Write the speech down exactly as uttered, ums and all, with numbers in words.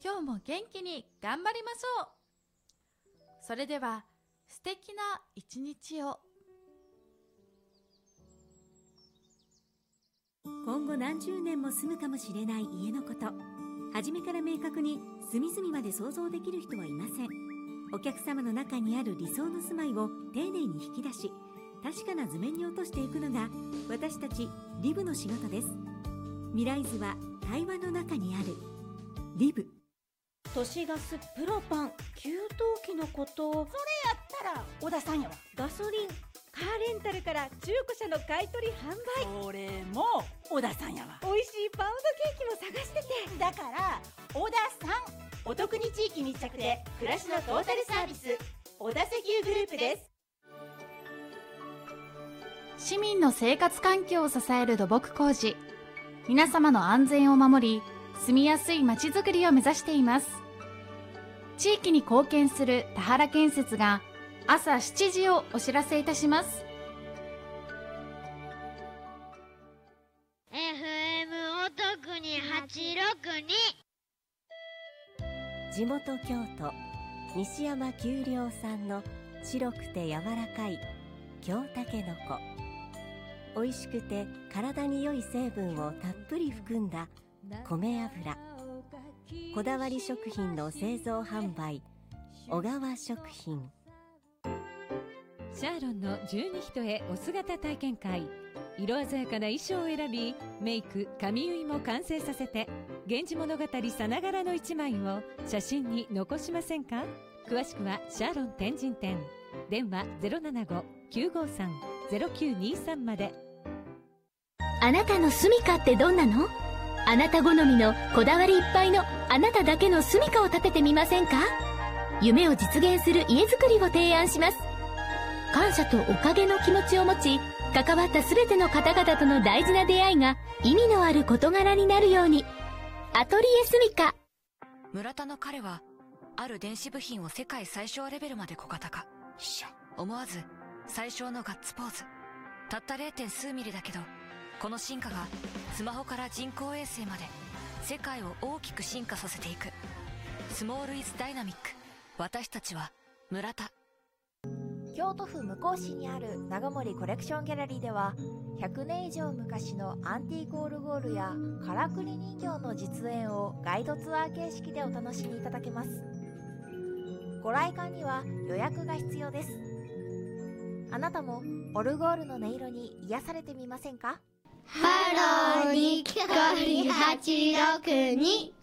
今日も元気に頑張りましょう。それでは素敵な一日を。 今後何十年も住むかもしれない家のこと、初めから明確に隅々まで想像できる人はいません。お客様の中にある理想の住まいを丁寧に引き出し、確かな図面に落としていくのが私たちリブの仕事です。未来図は対話の中にある。リブ。 都市ガス、プロパン、給湯器のこと。それやったら小田さんやわ。ガソリン、カーレンタルから中古車の買い取り販売。それも小田さんやわ。美味しいパウンドケーキも探してて。だから小田さん。お得に地域密着で暮らしのトータルサービス、小田石油グループです。 市民の生活環境を支える土木工事、皆様の安全を守り、住みやすいまちづくりを目指しています。地域に貢献する田原建設が朝しちじをお知らせいたします。 エフエム お得にはちろくに。 地元京都西山丘陵産の白くて柔らかい京たけのこ。美味しくて体に良い成分をたっぷり含んだ米油。こだわり食品の製造販売、小川食品。 シャーロンの十二人へお姿体験会。色鮮やかな衣装を選び、メイク、髪結いも完成させて、源氏物語さながらの一枚を写真に残しませんか？詳しくはシャーロン天神店。電話 ゼロななご きゅうごさん ゼロきゅうにさん まで。 あなたの住みかってどんなの？あなた好みのこだわりいっぱいのあなただけの住みかを建ててみませんか？夢を実現する家づくりを提案します。感謝とおかげの気持ちを持ち、関わったすべての方々との大事な出会いが意味のある事柄になるように。アトリエ住みか。 村田の彼はある電子部品を世界最小レベルまで小型化。思わず最小のガッツポーズ。たった れい. 点数ミリだけど、この進化がスマホから人工衛星まで世界を大きく進化させていく。スモールイズダイナミック。私たちは村田。 京都府向日市にある長森コレクションギャラリーでは、ひゃくねん以上昔のアンティークオルゴールやからくり人形の実演をガイドツアー形式でお楽しみいただけます。ご来館には予約が必要です。あなたもオルゴールの音色に癒されてみませんか？ ハローにきこりはちろくに。